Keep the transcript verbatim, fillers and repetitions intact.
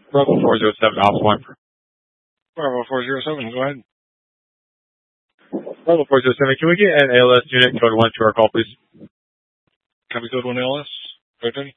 Bravo four zero seven, Alpha one. Bravo four zero seven, go ahead. Bravo four zero seven, can we get an A L S unit code one to our call, please? Copy code one A L S. Go ahead, Tony.